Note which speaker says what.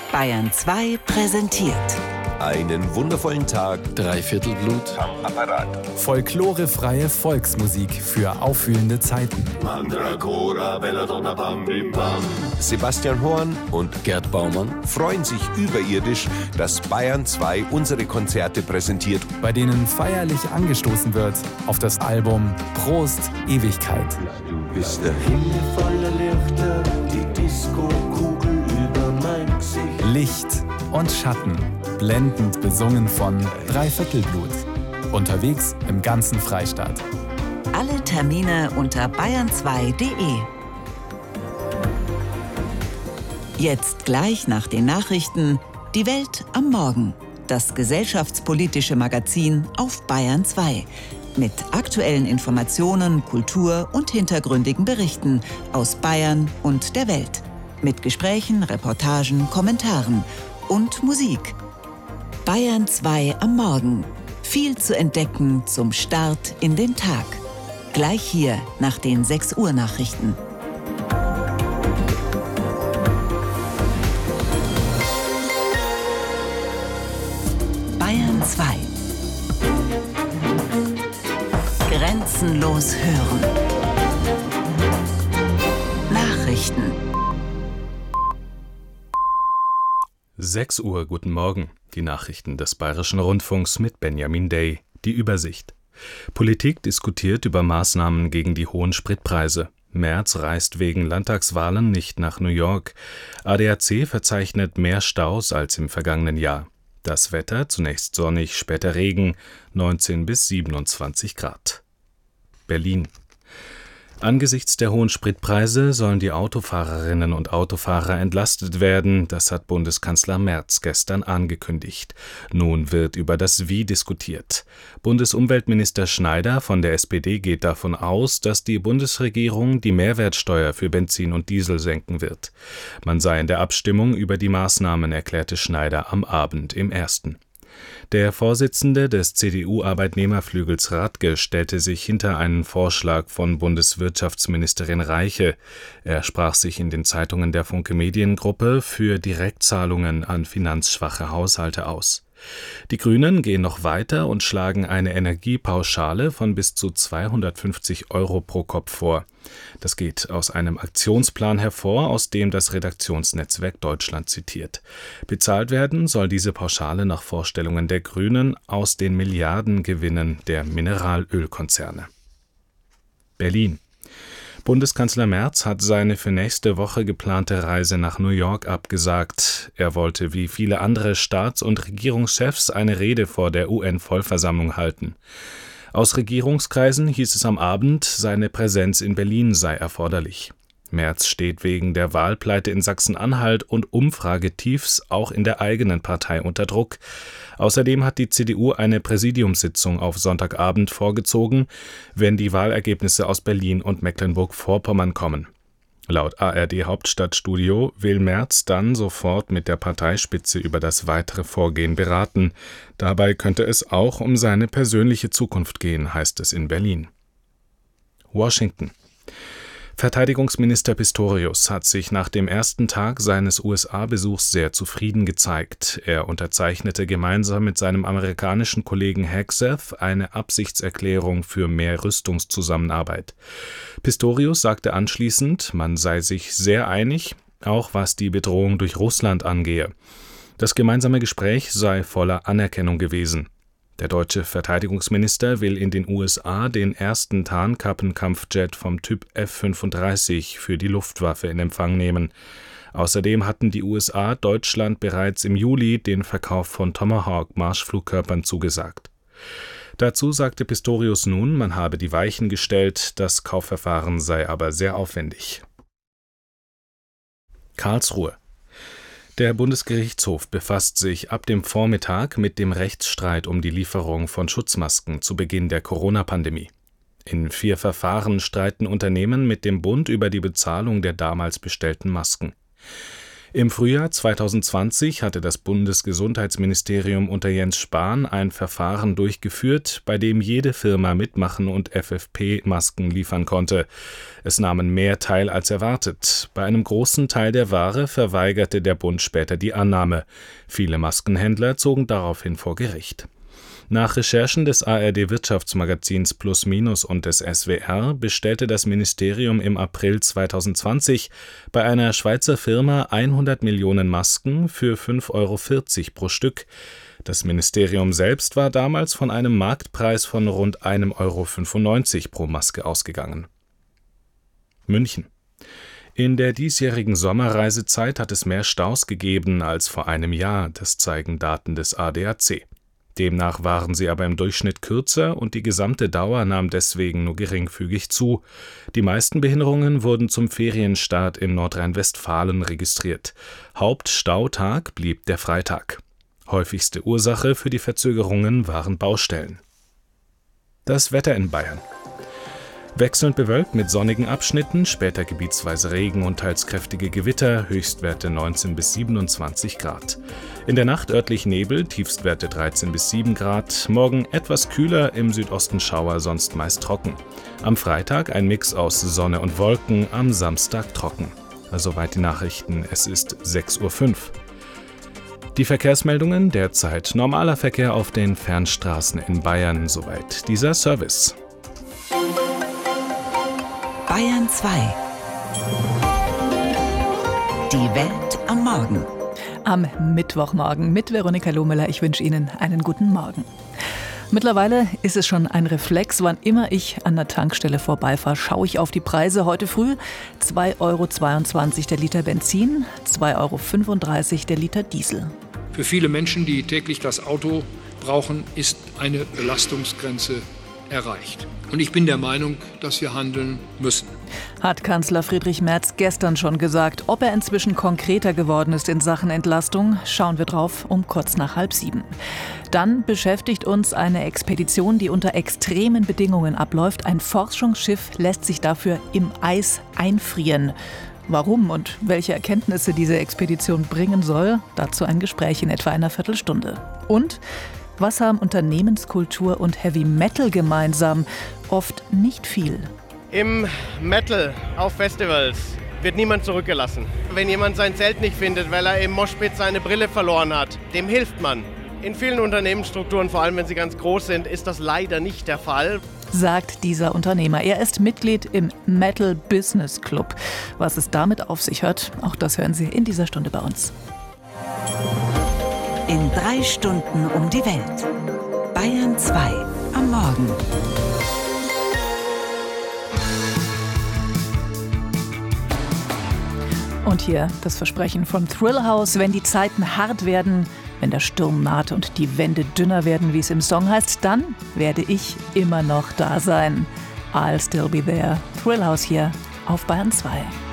Speaker 1: Bayern 2 präsentiert.
Speaker 2: Einen wundervollen Tag.
Speaker 3: Dreiviertel Blut.
Speaker 2: Am Apparat.
Speaker 4: Folklorefreie Volksmusik für aufwühlende Zeiten.
Speaker 5: Mandragora, Belladonna, Bam, Bim, Bam.
Speaker 2: Sebastian Horn und
Speaker 3: Gerd Baumann
Speaker 2: freuen sich überirdisch, dass Bayern 2 unsere Konzerte präsentiert,
Speaker 4: bei denen feierlich angestoßen wird auf das Album Prost Ewigkeit.
Speaker 5: Du bist der Himmel voller Lichter, die Disco-Kugel über mein Gesicht.
Speaker 4: Licht und Schatten, blendend besungen von Dreiviertelblut. Unterwegs im ganzen Freistaat.
Speaker 1: Alle Termine unter bayern2.de. Jetzt gleich nach den Nachrichten Die Welt am Morgen. Das gesellschaftspolitische Magazin auf Bayern 2. Mit aktuellen Informationen, Kultur und hintergründigen Berichten aus Bayern und der Welt. Mit Gesprächen, Reportagen, Kommentaren und Musik. Bayern 2 am Morgen. Viel zu entdecken zum Start in den Tag. Gleich hier nach den 6 Uhr Nachrichten. Bayern 2. Grenzenlos hören. Nachrichten.
Speaker 6: 6 Uhr, guten Morgen. Die Nachrichten des Bayerischen Rundfunks mit Benjamin Day. Die Übersicht. Politik diskutiert über Maßnahmen gegen die hohen Spritpreise. Merz reist wegen Landtagswahlen nicht nach New York. ADAC verzeichnet mehr Staus als im vergangenen Jahr. Das Wetter, zunächst sonnig, später Regen, 19 bis 27 Grad. Berlin. Angesichts der hohen Spritpreise sollen die Autofahrerinnen und Autofahrer entlastet werden, das hat Bundeskanzler Merz gestern angekündigt. Nun wird über das Wie diskutiert. Bundesumweltminister Schneider von der SPD geht davon aus, dass die Bundesregierung die Mehrwertsteuer für Benzin und Diesel senken wird. Man sei in der Abstimmung über die Maßnahmen, erklärte Schneider am Abend im Ersten. Der Vorsitzende des CDU-Arbeitnehmerflügels Radke stellte sich hinter einen Vorschlag von Bundeswirtschaftsministerin Reiche. Er sprach sich in den Zeitungen der Funke Mediengruppe für Direktzahlungen an finanzschwache Haushalte aus. Die Grünen gehen noch weiter und schlagen eine Energiepauschale von bis zu 250 € pro Kopf vor. Das geht aus einem Aktionsplan hervor, aus dem das Redaktionsnetzwerk Deutschland zitiert. Bezahlt werden soll diese Pauschale nach Vorstellungen der Grünen aus den Milliardengewinnen der Mineralölkonzerne. Berlin. Bundeskanzler Merz hat seine für nächste Woche geplante Reise nach New York abgesagt. Er wollte wie viele andere Staats- und Regierungschefs eine Rede vor der UN-Vollversammlung halten. Aus Regierungskreisen hieß es am Abend, seine Präsenz in Berlin sei erforderlich. Merz steht wegen der Wahlpleite in Sachsen-Anhalt und Umfragetiefs auch in der eigenen Partei unter Druck. Außerdem hat die CDU eine Präsidiumssitzung auf Sonntagabend vorgezogen, wenn die Wahlergebnisse aus Berlin und Mecklenburg-Vorpommern kommen. Laut ARD-Hauptstadtstudio will Merz dann sofort mit der Parteispitze über das weitere Vorgehen beraten. Dabei könnte es auch um seine persönliche Zukunft gehen, heißt es in Berlin. Washington. Verteidigungsminister Pistorius hat sich nach dem ersten Tag seines USA-Besuchs sehr zufrieden gezeigt. Er unterzeichnete gemeinsam mit seinem amerikanischen Kollegen Hegseth eine Absichtserklärung für mehr Rüstungszusammenarbeit. Pistorius sagte anschließend, man sei sich sehr einig, auch was die Bedrohung durch Russland angehe. Das gemeinsame Gespräch sei voller Anerkennung gewesen. Der deutsche Verteidigungsminister will in den USA den ersten Tarnkappenkampfjet vom Typ F-35 für die Luftwaffe in Empfang nehmen. Außerdem hatten die USA Deutschland bereits im Juli den Verkauf von Tomahawk-Marschflugkörpern zugesagt. Dazu sagte Pistorius nun, man habe die Weichen gestellt, das Kaufverfahren sei aber sehr aufwendig. Karlsruhe. Der Bundesgerichtshof befasst sich ab dem Vormittag mit dem Rechtsstreit um die Lieferung von Schutzmasken zu Beginn der Corona-Pandemie. In 4 Verfahren streiten Unternehmen mit dem Bund über die Bezahlung der damals bestellten Masken. Im Frühjahr 2020 hatte das Bundesgesundheitsministerium unter Jens Spahn ein Verfahren durchgeführt, bei dem jede Firma mitmachen und FFP-Masken liefern konnte. Es nahmen mehr teil als erwartet. Bei einem großen Teil der Ware verweigerte der Bund später die Annahme. Viele Maskenhändler zogen daraufhin vor Gericht. Nach Recherchen des ARD-Wirtschaftsmagazins Plus Minus und des SWR bestellte das Ministerium im April 2020 bei einer Schweizer Firma 100 Millionen Masken für 5,40 € pro Stück. Das Ministerium selbst war damals von einem Marktpreis von rund 1,95 € pro Maske ausgegangen. München. In der diesjährigen Sommerreisezeit hat es mehr Staus gegeben als vor einem Jahr, das zeigen Daten des ADAC. Demnach waren sie aber im Durchschnitt kürzer und die gesamte Dauer nahm deswegen nur geringfügig zu. Die meisten Behinderungen wurden zum Ferienstart in Nordrhein-Westfalen registriert. Hauptstautag blieb der Freitag. Häufigste Ursache für die Verzögerungen waren Baustellen. Das Wetter in Bayern. Wechselnd bewölkt mit sonnigen Abschnitten, später gebietsweise Regen und teils kräftige Gewitter, Höchstwerte 19 bis 27 Grad. In der Nacht örtlich Nebel, Tiefstwerte 13 bis 7 Grad, morgen etwas kühler, im Südosten Schauer, sonst meist trocken. Am Freitag ein Mix aus Sonne und Wolken, am Samstag trocken. Soweit die Nachrichten, es ist 6:05 Uhr. Die Verkehrsmeldungen derzeit: normaler Verkehr auf den Fernstraßen in Bayern, soweit dieser Service.
Speaker 1: Bayern 2. Die Welt am Morgen.
Speaker 3: Am Mittwochmorgen mit Veronika Lohmüller. Ich wünsche Ihnen einen guten Morgen. Mittlerweile ist es schon ein Reflex. Wann immer ich an der Tankstelle vorbeifahre, schaue ich auf die Preise. Heute früh 2,22 € der Liter Benzin, 2,35 € der Liter Diesel.
Speaker 7: Für viele Menschen, die täglich das Auto brauchen, ist eine Belastungsgrenze erreicht. Und ich bin der Meinung, dass wir handeln müssen.
Speaker 3: Hat Kanzler Friedrich Merz gestern schon gesagt. Ob er inzwischen konkreter geworden ist in Sachen Entlastung, schauen wir drauf um kurz nach 6:30. Dann beschäftigt uns eine Expedition, die unter extremen Bedingungen abläuft. Ein Forschungsschiff lässt sich dafür im Eis einfrieren. Warum und welche Erkenntnisse diese Expedition bringen soll, dazu ein Gespräch in etwa einer Viertelstunde. Und was haben Unternehmenskultur und Heavy Metal gemeinsam? Oft nicht viel.
Speaker 8: Im Metal auf Festivals wird niemand zurückgelassen. Wenn jemand sein Zelt nicht findet, weil er im Moshpit seine Brille verloren hat, dem hilft man. In vielen Unternehmensstrukturen, vor allem wenn sie ganz groß sind, ist das leider nicht der Fall.
Speaker 3: Sagt dieser Unternehmer. Er ist Mitglied im Metal Business Club. Was es damit auf sich hat, auch das hören Sie in dieser Stunde bei uns.
Speaker 1: In 3 Stunden um die Welt. Bayern 2 am Morgen.
Speaker 3: Und hier das Versprechen von Thrill House: Wenn die Zeiten hart werden, wenn der Sturm naht und die Wände dünner werden, wie es im Song heißt, dann werde ich immer noch da sein. I'll still be there. Thrill House hier auf Bayern 2.